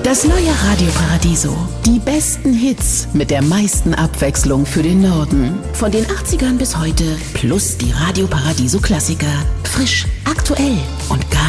Das neue Radio Paradiso. Die besten Hits mit der meisten Abwechslung für den Norden. Von den 80ern bis heute plus die Radio Paradiso Klassiker. Frisch, aktuell und gar